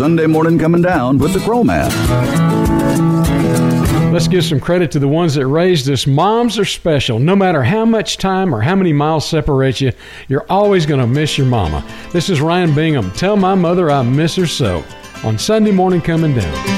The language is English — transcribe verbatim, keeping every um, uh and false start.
Sunday Morning Coming Down with the Crow Man. Let's give some credit to the ones that raised us. Moms are special. No matter how much time or how many miles separate you, you're always going to miss your mama. This is Ryan Bingham. Tell my mother I miss her so on Sunday Morning Coming Down.